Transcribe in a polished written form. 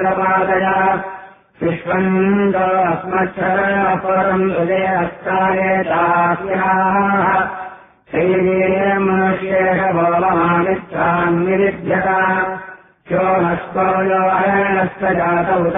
प्रपादय विश्वन्दोऽस्मच्छरपरम् हृदयस्तायेतास्याः शैलीर्मनुष्येषवोमहामित्रान् निरुध्यता यो नष्टो यो अयनश्च जातौ